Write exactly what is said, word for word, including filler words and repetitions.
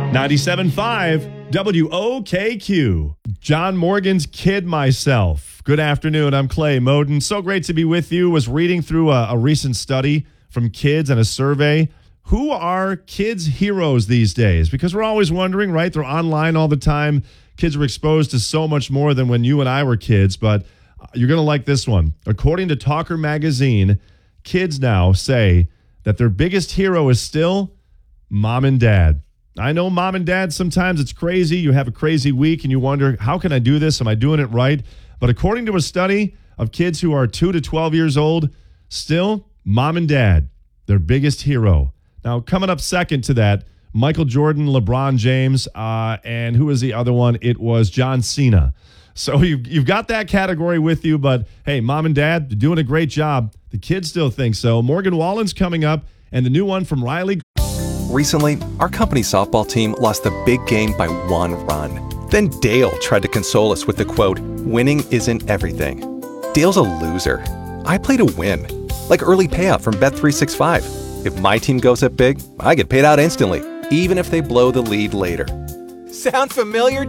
ninety-seven point five W O K Q. John Morgan's Kid Myself. Good afternoon. I'm Clay Moden. So great to be with you. Was reading through a, a recent study from kids and a survey. Who are kids' heroes these days? Because we're always wondering, right? They're online all the time. Kids are exposed to so much more than when you and I were kids, but you're going to like this one. According to Talker Magazine, kids now say that their biggest hero is still mom and dad. I know mom and dad, sometimes it's crazy. You have a crazy week and you wonder, how can I do this? Am I doing it right? But according to a study of kids who are two to twelve years old, still mom and dad, their biggest hero. Now, coming up second to that, Michael Jordan, LeBron James, uh, and who was the other one? It was John Cena. So you've, you've got that category with you, but hey, mom and dad, you're doing a great job. The kids still think so. Morgan Wallen's coming up, and the new one from Riley. Recently, our company softball team lost the big game by one run. Then Dale tried to console us with the quote, "Winning isn't everything." Dale's a loser. I play to win. Like early payout from Bet three sixty-five. If my team goes up big, I get paid out instantly, even if they blow the lead later. Sound familiar?